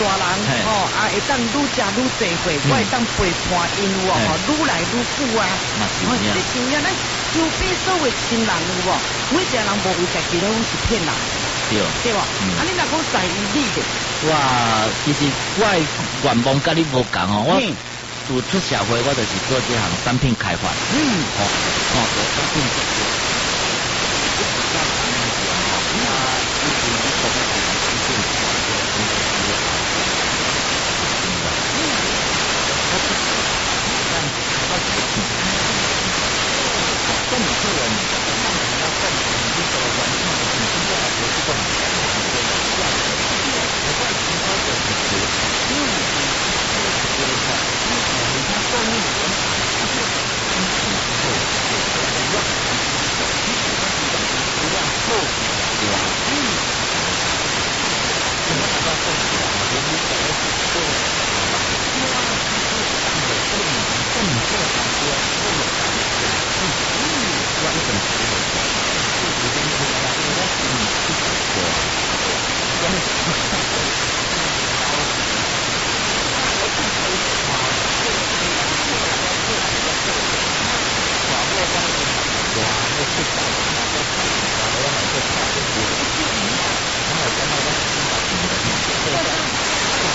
大人哦，啊会当愈食愈济岁，我会当陪伴因有哦，愈来愈久啊。哦，这真正咱周边所有亲人有无？每一个人无为家己拢是骗人，对无？啊，你若讲在意你的， 其实我的愿望甲你无共哦，我自出社会我就是做这项产品开发，产品。